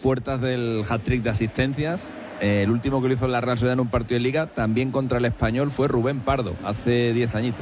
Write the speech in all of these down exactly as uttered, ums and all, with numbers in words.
puertas del hat-trick de asistencias. Eh, el último que lo hizo en la Real Sociedad en un partido de Liga, también contra el Español, fue Rubén Pardo, hace diez añitos.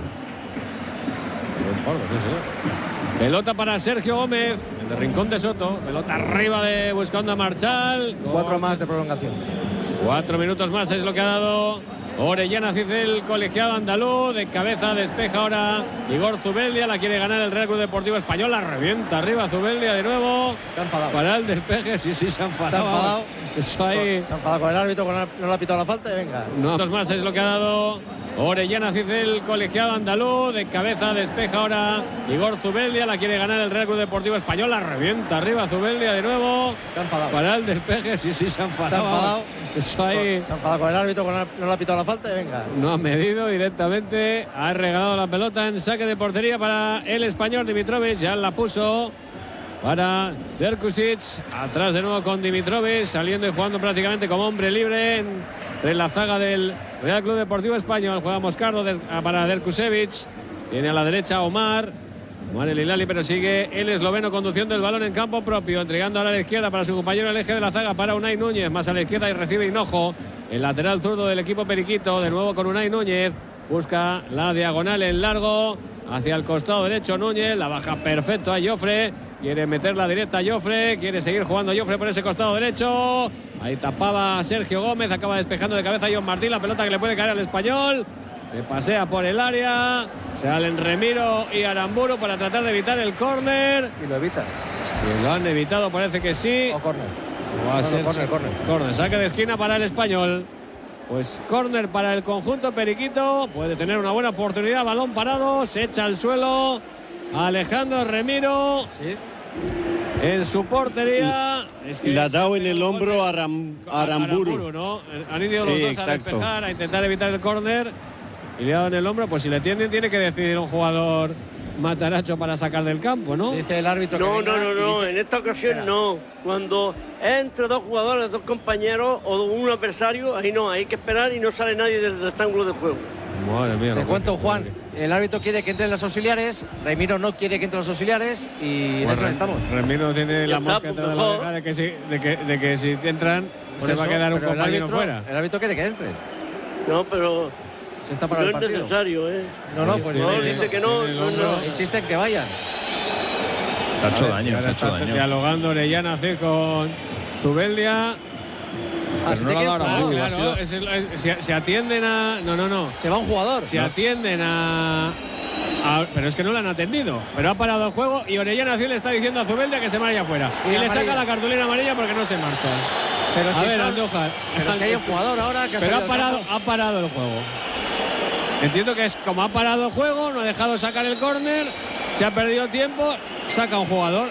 Rubén Pardo, sí, sí. Pelota para Sergio Gómez, el de Rincón de Soto. Pelota arriba de buscando a Marchal. Cuatro más de prolongación. Cuatro minutos más es lo que ha dado Orellana Cid, el colegiado andaluz. De cabeza despeja ahora Igor Zubeldia. La quiere ganar el Real Club Deportivo Español. La revienta arriba Zubeldia de nuevo. Se ha enfadado. Para el despeje. Sí, sí, se ha enfadado. Se ha enfadado. Eso ahí. Se ha enfadado con el árbitro, con el, no le ha pitado la falta y venga. No, dos más es lo que ha dado Orellana Cid, el colegiado andaluz. De cabeza despeja ahora Igor Zubeldia. La quiere ganar el Real Club Deportivo Español. La revienta arriba Zubeldia de nuevo. Se ha enfadado. Para el despeje. Sí, sí, se ha enfadado. Se ha enfadado. Eso ahí. Se ha enfadado con el árbitro, con el, no le ha pitado la falta y venga. No ha medido directamente. Ha regalado la pelota en saque de portería para el español Dimitrovic. Ya la puso para Derkusic. Atrás de nuevo con Dimitrovic. Saliendo y jugando prácticamente como hombre libre entre la zaga del Real Club Deportivo Español. Juega Moscardo de, para Derkusevic. Tiene a la derecha Omar. Omar el Hilali, pero sigue el esloveno conduciendo el balón en campo propio. Entregando ahora a la izquierda para su compañero el eje de la zaga para Unai Núñez. Más a la izquierda y recibe Hinojo. El lateral zurdo del equipo periquito. De nuevo con Unai Núñez. Busca la diagonal en largo. Hacia el costado derecho Núñez. La baja perfecto a Jofre. Quiere meterla directa a Jofre. Quiere seguir jugando Jofre por ese costado derecho. Ahí tapaba Sergio Gómez. Acaba despejando de cabeza a John Martín. La pelota que le puede caer al español. Se pasea por el área. Salen Remiro y Aramburu para tratar de evitar el córner. Y lo evitan. Y lo han evitado, parece que sí. O córner. O va a No, ser no, córner, córner. córner. Saque de esquina para el español. Pues córner para el conjunto periquito. Puede tener una buena oportunidad. Balón parado. Se echa al suelo Alejandro Remiro. Sí. En su portería. Es que le ha dado en el hombro a Aram, Aramburu. Aramburu, ¿no? Han ido Sí, los dos exacto. a despejar, a intentar evitar el córner. Y le ha dado en el hombro. Pues si le tienden, tiene que decidir un jugador Mataracho para sacar del campo, ¿no? Dice el árbitro No, que no, venga no, y no, dice- en esta ocasión Espera. no. Cuando es entre dos jugadores, dos compañeros o un adversario, ahí no, hay que esperar y no sale nadie del rectángulo de juego. Madre mía. Te lo cuento, que- Juan, el árbitro quiere que entren los auxiliares, Remiro no quiere que entren los auxiliares y en Pues eso Rem- estamos. Remiro tiene Ya la está, mosca pues detrás de la mejor. oreja de que si, de que, de que si entran Por se va a eso, quedar un pero el compañero árbitro- fuera. El árbitro quiere que entren. No, pero Se está para no el es partido. necesario, ¿eh? No, no, pues No, no, dice que no, tiene el no, hombro. no. insiste en que vayan. Se ha hecho A ver, y daño, ahora se ha hecho está daño. dialogando Orellana Cid con Zubeldia. Ah, Pero si no te lo ha quieres dado Ah, Aramburu, jugar, ha claro, sido- es- es- se, se atienden a. No, no, no. se va un jugador. Se atienden a, a- Pero es que no le han atendido. Pero ha parado el juego y Orellana Cid le está diciendo a Zubeldia que se vaya afuera. Y Y, le amarilla. saca la cartulina amarilla porque no se marcha. Pero A si ver, está- Andújar. Pero si hay un jugador ahora que ha Pero salido ha del parado, campo. ha parado el juego. Entiendo que es como ha parado el juego, no ha dejado sacar el córner, se ha perdido tiempo, saca un jugador.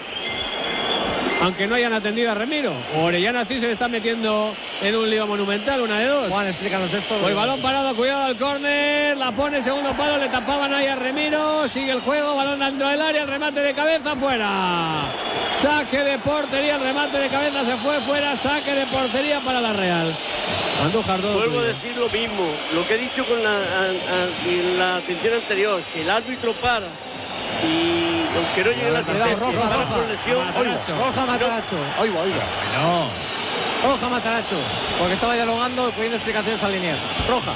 Aunque no hayan atendido a Remiro. O Orellana Cid se le está metiendo en un lío monumental, una de dos. Juan, explícanos esto. Pues balón parado, cuidado al córner, la pone segundo palo, le tapaban ahí a Remiro, sigue el juego, balón dentro del área, el remate de cabeza fuera. Saque de portería, el remate de cabeza se fue fuera, saque de portería para la Real. Andújar, todo Vuelvo a tuyo. decir lo mismo, lo que he dicho con la, a- a- en la atención anterior, si el árbitro para y aunque no llegue la Cuidado, asistencia, roja, para roja. por lesión, Mataracho. Roja Mataracho. Oigo, oigo. Roja Mataracho. Porque estaba dialogando y pidiendo explicaciones al lineal. Roja.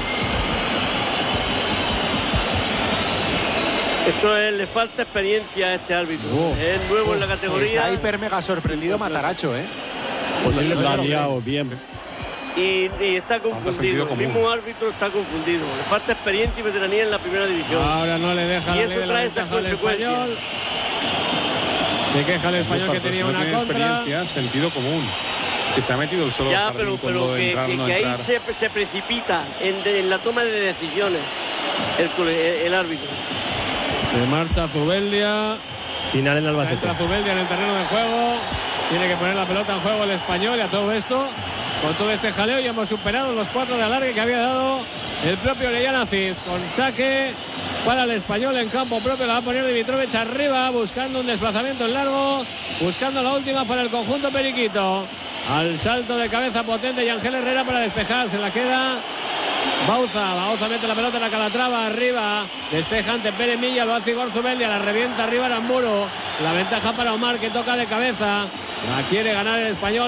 eso es, le falta experiencia a este árbitro. Oh. Es nuevo en la categoría Está hiper mega sorprendido Mataracho, ¿eh? Lo ha liado bien. y, y está confundido. sentido El común. mismo árbitro está confundido. Le falta experiencia y veteranía en la primera división. Ahora no le deja Y la eso ley de la trae esas ventaja al consecuencias. español. Se queja el español que Pero si tenía no una tiene contra. experiencia, sentido común. Que se ha metido el solo Ya, al jardín pero, pero cuando que, entrar, que- no que ahí entrar. se, se precipita en, de- en la toma de decisiones el, cole- el árbitro. Se marcha Zubeldia. Final en Albacete. Entra Zubeldia en el terreno de juego. Tiene que poner la pelota en juego el español y a todo esto, con todo este jaleo, ya hemos superado los cuatro de alargue que había dado el propio Orellana Cid. Con saque para el español en campo propio, la va a poner Dimitrovic arriba, buscando un desplazamiento en largo, buscando la última para el conjunto periquito. Al salto de cabeza potente y Ángel Herrera para despejar, se la queda Bauza. Bauza mete la pelota en la Calatrava, arriba, despeja ante Pérez Milla, lo hace Igor Zubeldia, la revienta arriba Aramburu, la ventaja para Omar que toca de cabeza, la quiere ganar el español.